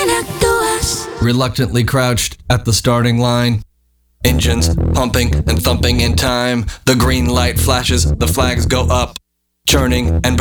ven actúas. Reluctantly crouched at the starting line. Engines pumping and thumping in time. The green light flashes, the flags go up. Churning and